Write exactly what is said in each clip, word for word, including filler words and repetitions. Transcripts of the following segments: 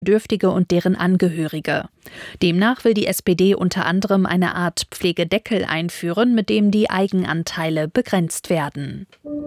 Bedürftige und deren Angehörige. Demnach will die S P D unter anderem eine Art Pflegedeckel einführen, mit dem die Eigenanteile begrenzt werden.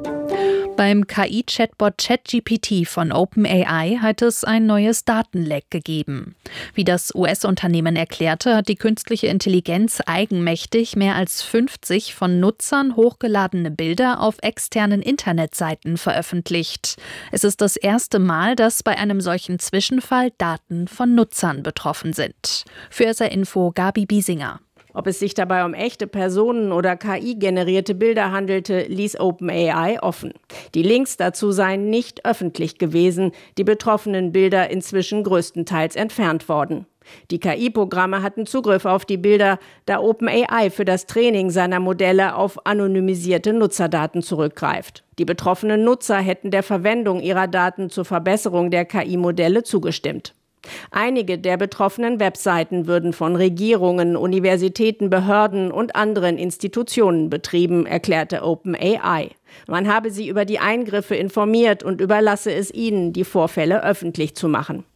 Beim K I-Chatbot ChatGPT von OpenAI hat es ein neues Datenleck gegeben. Wie das U S-Unternehmen erklärte, hat die künstliche Intelligenz eigenmächtig mehr als fünfzig von Nutzern hochgeladene Bilder auf externen Internetseiten veröffentlicht. Es ist das erste Mal, dass bei einem solchen Zwischenfall Daten von Nutzern betroffen sind. Für S R Info Gabi Biesinger. Ob es sich dabei um echte Personen oder K I-generierte Bilder handelte, ließ OpenAI offen. Die Links dazu seien nicht öffentlich gewesen, die betroffenen Bilder inzwischen größtenteils entfernt worden. Die K I-Programme hatten Zugriff auf die Bilder, da OpenAI für das Training seiner Modelle auf anonymisierte Nutzerdaten zurückgreift. Die betroffenen Nutzer hätten der Verwendung ihrer Daten zur Verbesserung der K I-Modelle zugestimmt. Einige der betroffenen Webseiten würden von Regierungen, Universitäten, Behörden und anderen Institutionen betrieben, erklärte OpenAI. Man habe sie über die Eingriffe informiert und überlasse es ihnen, die Vorfälle öffentlich zu machen.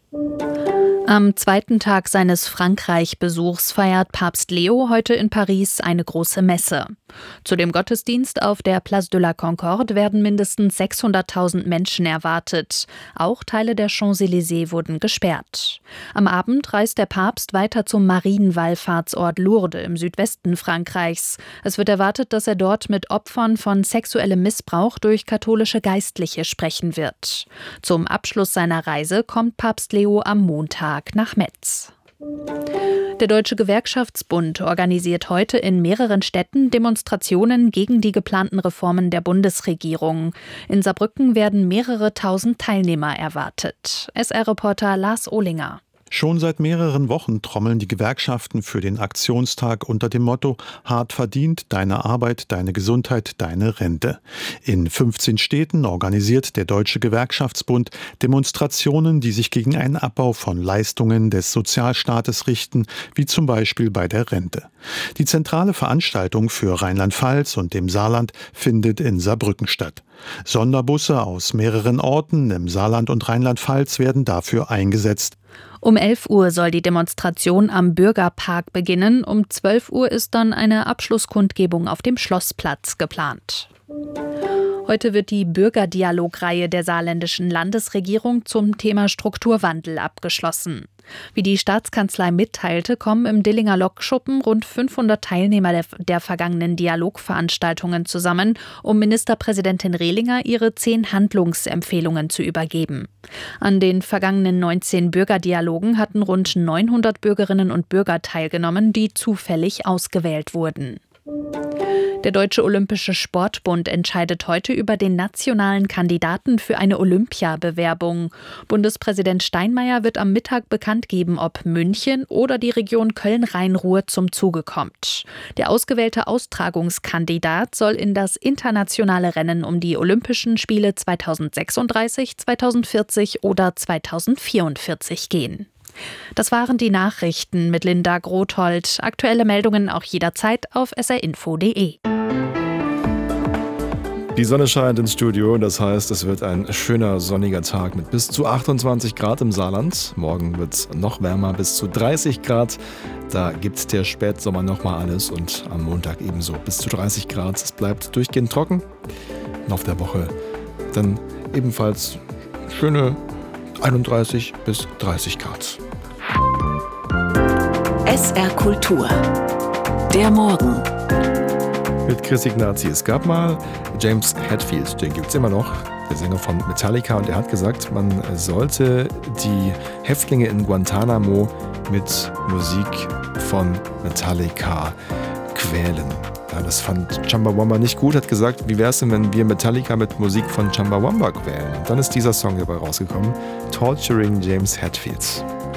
Am zweiten Tag seines Frankreich-Besuchs feiert Papst Leo heute in Paris eine große Messe. Zu dem Gottesdienst auf der Place de la Concorde werden mindestens sechshunderttausend Menschen erwartet. Auch Teile der Champs-Élysées wurden gesperrt. Am Abend reist der Papst weiter zum Marienwallfahrtsort Lourdes im Südwesten Frankreichs. Es wird erwartet, dass er dort mit Opfern von sexuellem Missbrauch durch katholische Geistliche sprechen wird. Zum Abschluss seiner Reise kommt Papst Leo am Montag nach Metz. Der Deutsche Gewerkschaftsbund organisiert heute in mehreren Städten Demonstrationen gegen die geplanten Reformen der Bundesregierung. In Saarbrücken werden mehrere tausend Teilnehmer erwartet. S R-Reporter Lars Ohlinger. Schon seit mehreren Wochen trommeln die Gewerkschaften für den Aktionstag unter dem Motto „Hart verdient, deine Arbeit, deine Gesundheit, deine Rente“. In fünfzehn Städten organisiert der Deutsche Gewerkschaftsbund Demonstrationen, die sich gegen einen Abbau von Leistungen des Sozialstaates richten, wie zum Beispiel bei der Rente. Die zentrale Veranstaltung für Rheinland-Pfalz und dem Saarland findet in Saarbrücken statt. Sonderbusse aus mehreren Orten im Saarland und Rheinland-Pfalz werden dafür eingesetzt. Um elf Uhr soll die Demonstration am Bürgerpark beginnen. Um zwölf Uhr ist dann eine Abschlusskundgebung auf dem Schlossplatz geplant. Heute wird die Bürgerdialogreihe der saarländischen Landesregierung zum Thema Strukturwandel abgeschlossen. Wie die Staatskanzlei mitteilte, kommen im Dillinger Lokschuppen rund fünfhundert Teilnehmer der, der vergangenen Dialogveranstaltungen zusammen, um Ministerpräsidentin Rehlinger ihre zehn Handlungsempfehlungen zu übergeben. An den vergangenen neunzehn Bürgerdialogen hatten rund neunhundert Bürgerinnen und Bürger teilgenommen, die zufällig ausgewählt wurden. Der Deutsche Olympische Sportbund entscheidet heute über den nationalen Kandidaten für eine Olympiabewerbung. Bundespräsident Steinmeier wird am Mittag bekannt geben, ob München oder die Region Köln-Rhein-Ruhr zum Zuge kommt. Der ausgewählte Austragungskandidat soll in das internationale Rennen um die Olympischen Spiele zweitausendsechsunddreißig, zweitausendvierzig oder zweitausendvierundvierzig gehen. Das waren die Nachrichten mit Linda Grothold. Aktuelle Meldungen auch jederzeit auf s r info punkt d e. Die Sonne scheint ins Studio, das heißt, es wird ein schöner sonniger Tag mit bis zu achtundzwanzig Grad im Saarland. Morgen wird es noch wärmer, bis zu dreißig Grad. Da gibt der Spätsommer nochmal alles und am Montag ebenso bis zu dreißig Grad. Es bleibt durchgehend trocken. Und auf der Woche dann ebenfalls schöne einunddreißig bis dreißig Grad. S R Kultur. Der Morgen. Mit Chris Ignazi. Es gab mal James Hetfield, den gibt es immer noch, der Sänger von Metallica, und er hat gesagt, man sollte die Häftlinge in Guantanamo mit Musik von Metallica quälen. Ja, das fand Chumbawamba nicht gut, hat gesagt, wie wäre es denn, wenn wir Metallica mit Musik von Chumbawamba quälen? Und dann ist dieser Song dabei rausgekommen, Torturing James Hetfield.